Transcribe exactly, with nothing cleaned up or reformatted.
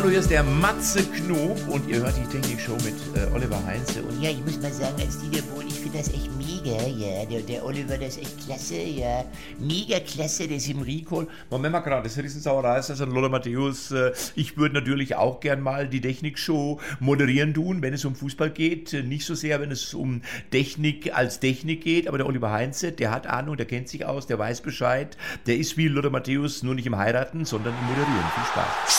Hallo, hier ist der Matze Knob und ihr hört die Technikshow mit äh, Oliver Heinze. Und ja, ich muss mal sagen, als Dieter ich finde das echt mega, ja. Der, der Oliver, der ist echt klasse, ja. Mega klasse, der ist im Recall. Moment mal gerade, das Riesensauerei ist also Lothar Matthäus. Äh, ich würde natürlich auch gern mal die Technikshow moderieren tun, wenn es um Fußball geht. Äh, nicht so sehr, wenn es um Technik als Technik geht, aber der Oliver Heinze, der hat Ahnung, der kennt sich aus, der weiß Bescheid. Der ist wie Lothar Matthäus, nur nicht im Heiraten, sondern im Moderieren. Viel Spaß.